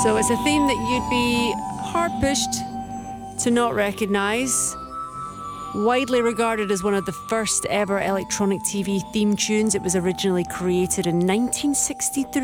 So it's a theme that you'd be hard-pushed to not recognise. Widely regarded as one of the first ever electronic TV theme tunes, it was originally created in 1963.